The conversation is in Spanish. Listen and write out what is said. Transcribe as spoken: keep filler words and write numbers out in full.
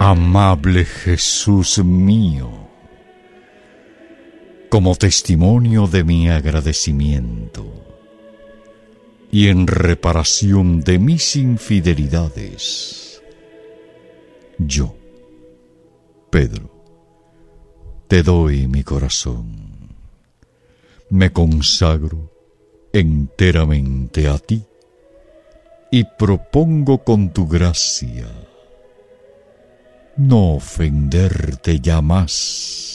Amable Jesús mío, como testimonio de mi agradecimiento y en reparación de mis infidelidades, yo, Pedro, te doy mi corazón, me consagro enteramente a ti y propongo con tu gracia no ofenderte ya más.